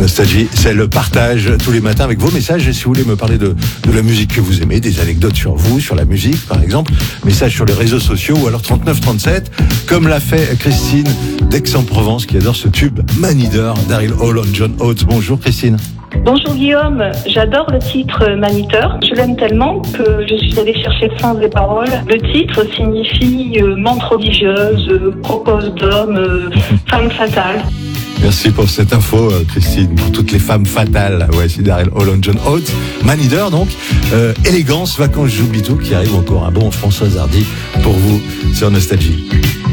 Nostalgie, c'est le partage tous les matins avec vos messages. Et si vous voulez me parler de la musique que vous aimez, des anecdotes sur vous, sur la musique par exemple, message sur les réseaux sociaux ou alors 3937, comme l'a fait Christine d'Aix-en-Provence qui adore ce tube Maniteur d'Daryl Hall and John Oates. Bonjour Christine. Bonjour Guillaume, j'adore le titre Maniteur. Je l'aime tellement que je suis allée chercher le sens des paroles. Le titre signifie montre religieuse, propose d'homme, femme fatale. Merci pour cette info, Christine, pour toutes les femmes fatales. Ouais, c'est Daryl Hall and John Oates. Maniteur, donc. Élégance, vacances, j'oublie tout, qui arrive encore un bon François Hardy pour vous sur Nostalgie.